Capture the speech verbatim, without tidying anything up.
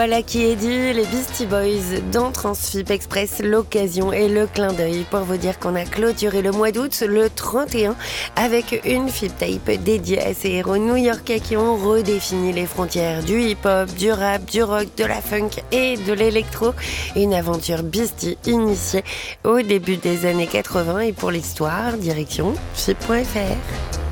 voilà qui est dit, les Beastie Boys dans Transfip Express, l'occasion et le clin d'œil pour vous dire qu'on a clôturé le mois d'août, le trente et un, avec une Fip Tape dédiée à ces héros new-yorkais qui ont redéfini les frontières du hip-hop, du rap, du rock, de la funk et de l'électro. Une aventure Beastie initiée au début des années quatre-vingts et pour l'histoire, direction fip point f r.